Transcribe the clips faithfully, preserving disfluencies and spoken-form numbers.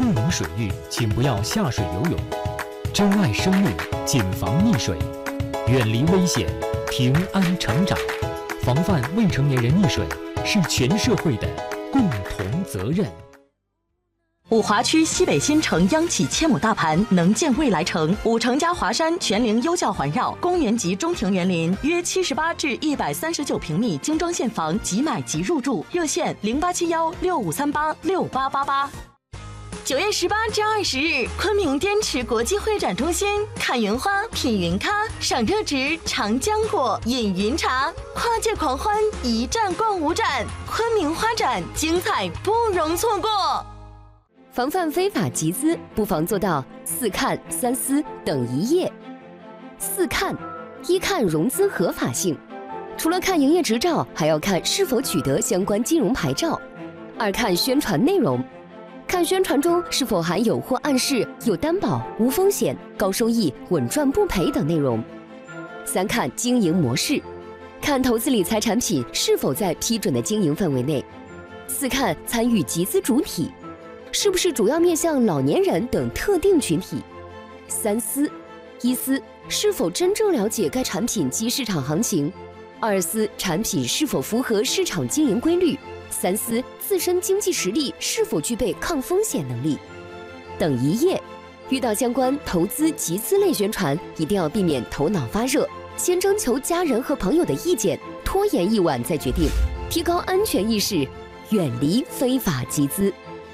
不明水域，请不要下水游泳。珍爱生命，谨防溺水，远离危险，平安成长。防范未成年人溺水是全社会的共同责任。 五华区西北新城央企千亩大盘，能建未来城。五城加华山全龄优教环绕，公园级中庭园林，约七十八至一百三十九平米精装现房，即买即入住。热线零八七幺六五三八六八八八。九月十八至二十日，昆明滇池国际会展中心看云花、品云咖，赏热植、尝浆果、饮云茶，跨界狂欢，一站逛五展，昆明花展精彩不容错过。 防范非法集资，不妨做到四看三思等一业。四看：一看融资合法性，除了看营业执照，还要看是否取得相关金融牌照。二看宣传内容，看宣传中是否含有或暗示有担保、无风险、高收益、稳赚不赔等内容。三看经营模式，看投资理财产品是否在批准的经营范围内。四看参与集资主体，是不是主要面向老年人等特定群体？三思：一思是否真正了解该产品及市场行情；二思产品是否符合市场经营规律；三思自身经济实力是否具备抗风险能力。等一业：遇到相关投资集资类宣传，一定要避免头脑发热，先征求家人和朋友的意见，拖延一晚再决定，提高安全意识，远离非法集资。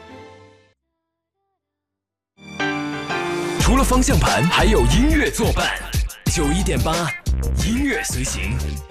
除了方向盘，还有音乐作伴。九一点八，音乐随行。